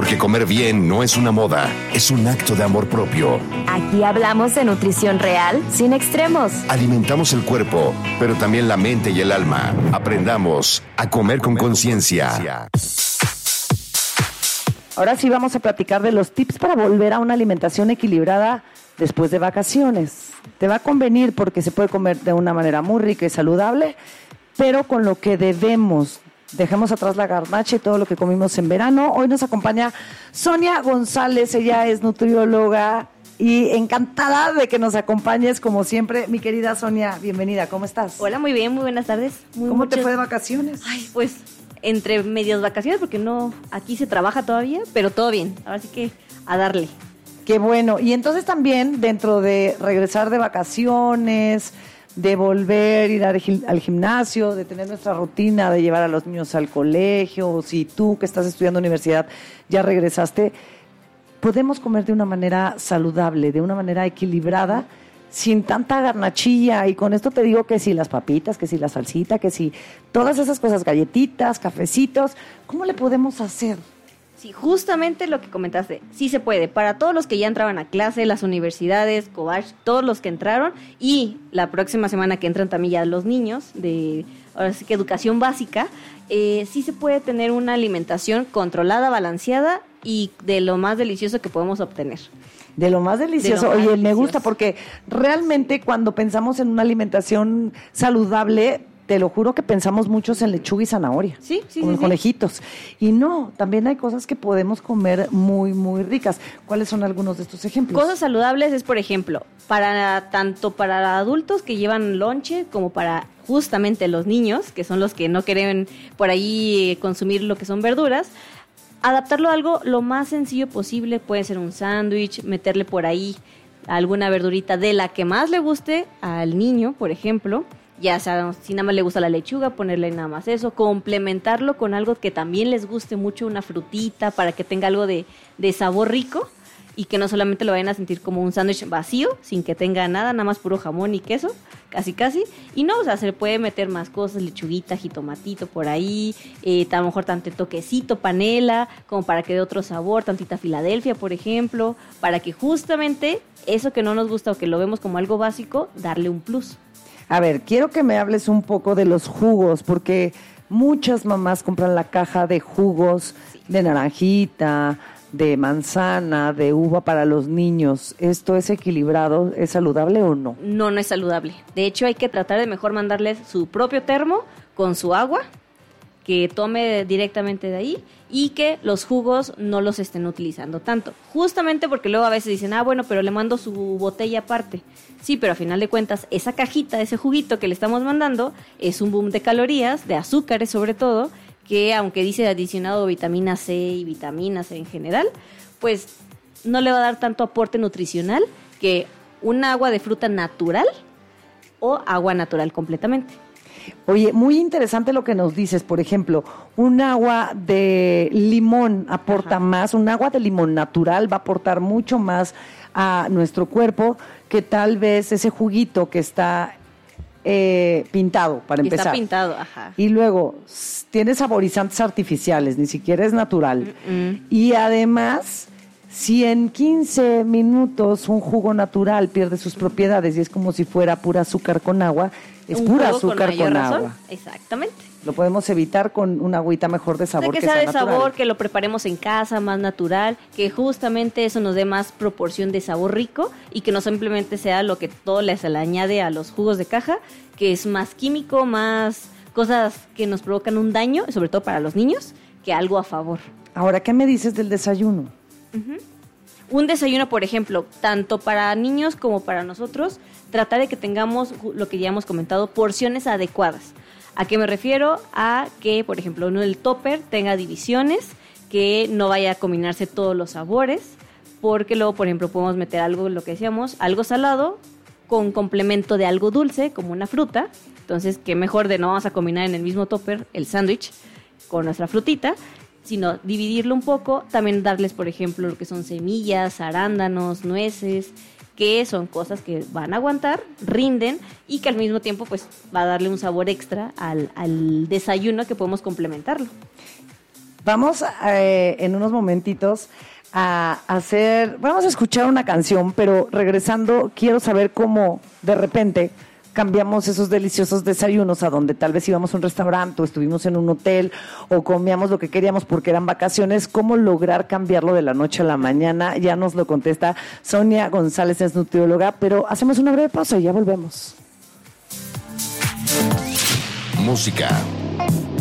Porque comer bien no es una moda, es un acto de amor propio. Aquí hablamos de nutrición real, sin extremos. Alimentamos el cuerpo, pero también la mente y el alma. Aprendamos a comer con conciencia. Ahora sí vamos a platicar de los tips para volver a una alimentación equilibrada después de vacaciones. Te va a convenir porque se puede comer de una manera muy rica y saludable, pero con lo que debemos. Dejemos atrás la garnacha y todo lo que comimos en verano. Hoy nos acompaña Sonia González, ella es nutrióloga y encantada de que nos acompañes como siempre. Mi querida Sonia, bienvenida, ¿cómo estás? Hola, muy bien, muy buenas tardes. ¿Cómo te fue de vacaciones? Ay, pues entre medias vacaciones porque no, aquí se trabaja todavía, pero todo bien, ahora sí que a darle. Qué bueno, y entonces también dentro de regresar de vacaciones, de volver, ir al gimnasio, de tener nuestra rutina, de llevar a los niños al colegio, o si tú que estás estudiando universidad ya regresaste, podemos comer de una manera saludable, de una manera equilibrada, sin tanta garnachilla. Y con esto te digo que si las papitas, que si la salsita, que si todas esas cosas, galletitas, cafecitos, ¿cómo le podemos hacer? Sí, justamente lo que comentaste, sí se puede. Para todos los que ya entraban a clase, las universidades, Cobach, todos los que entraron, y la próxima semana que entran también ya los niños de, ahora sí que educación básica, sí se puede tener una alimentación controlada, balanceada y de lo más delicioso que podemos obtener. De lo más delicioso. Oye, me gusta porque realmente cuando pensamos en una alimentación saludable, te lo juro que pensamos muchos en lechuga y zanahoria, sí, como conejitos. Y no, también hay cosas que podemos comer muy, muy ricas. ¿Cuáles son algunos de estos ejemplos? Cosas saludables es, por ejemplo, tanto para adultos que llevan lonche como para justamente los niños, que son los que no quieren por ahí consumir lo que son verduras. Adaptarlo a algo lo más sencillo posible, puede ser un sándwich, meterle por ahí alguna verdurita de la que más le guste al niño, por ejemplo. Ya sea, si nada más le gusta la lechuga, ponerle nada más eso, complementarlo con algo que también les guste mucho, una frutita, para que tenga algo de sabor rico y que no solamente lo vayan a sentir como un sándwich vacío, sin que tenga nada más puro jamón y queso, casi. Y no, o sea, se le puede meter más cosas, lechuguita, jitomatito por ahí, a lo mejor tantito quesito, panela, como para que dé otro sabor, tantita Filadelfia, por ejemplo, para que justamente eso que no nos gusta o que lo vemos como algo básico, darle un plus. A ver, quiero que me hables un poco de los jugos, porque muchas mamás compran la caja de jugos de naranjita, de manzana, de uva para los niños. ¿Esto es equilibrado? ¿Es saludable o no? No, no es saludable. De hecho, hay que tratar de mejor mandarles su propio termo con su agua, que tome directamente de ahí y que los jugos no los estén utilizando tanto. Justamente porque luego a veces dicen, bueno, pero le mando su botella aparte. Sí, pero a final de cuentas, esa cajita, ese juguito que le estamos mandando es un boom de calorías, de azúcares sobre todo, que aunque dice adicionado vitamina C y vitaminas en general, pues no le va a dar tanto aporte nutricional que un agua de fruta natural o agua natural completamente. Oye, muy interesante lo que nos dices. Por ejemplo, un agua de limón aporta más, un agua de limón natural va a aportar mucho más a nuestro cuerpo que tal vez ese juguito que está pintado, para empezar. Está pintado, ajá. Y luego tiene saborizantes artificiales, ni siquiera es natural. Y además, si en 15 minutos un jugo natural pierde sus propiedades y es como si fuera pura azúcar con agua, es pura azúcar con agua. Exactamente. Lo podemos evitar con una agüita mejor de sabor, que sea de natural. sabor, que lo preparemos en casa, más natural, que justamente eso nos dé más proporción de sabor rico y que no simplemente sea lo que todo se le añade a los jugos de caja, que es más químico, más cosas que nos provocan un daño, sobre todo para los niños, que algo a favor. Ahora, ¿qué me dices del desayuno? Un desayuno, por ejemplo, tanto para niños como para nosotros, tratar de que tengamos lo que ya hemos comentado, porciones adecuadas. ¿A qué me refiero? A que, por ejemplo, en el topper tenga divisiones, que no vaya a combinarse todos los sabores, porque luego, por ejemplo, podemos meter algo, lo que decíamos, algo salado con complemento de algo dulce, como una fruta. Entonces, qué mejor de no vamos a combinar en el mismo topper el sándwich con nuestra frutita, sino dividirlo un poco, también darles, por ejemplo, lo que son semillas, arándanos, nueces, que son cosas que van a aguantar, rinden y que al mismo tiempo pues va a darle un sabor extra al desayuno que podemos complementarlo. Vamos en unos momentitos vamos a escuchar una canción, pero regresando quiero saber cómo de repente cambiamos esos deliciosos desayunos a donde tal vez íbamos a un restaurante o estuvimos en un hotel o comíamos lo que queríamos porque eran vacaciones, cómo lograr cambiarlo de la noche a la mañana. Ya nos lo contesta Sonia González, es nutrióloga, pero hacemos una breve pausa y ya volvemos. Música,